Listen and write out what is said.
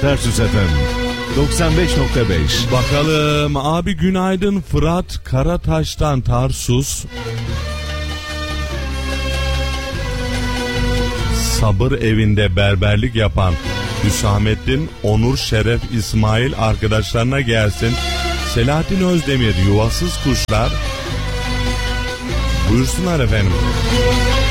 Tarsus FM 95.5. Bakalım abi, günaydın Fırat Karataş'tan Tarsus. Sabır evinde berberlik yapan Hüsamettin, Onur, Şeref, İsmail arkadaşlarına gelsin. Selahattin Özdemir, Yuvasız Kuşlar. Buyursunlar efendim.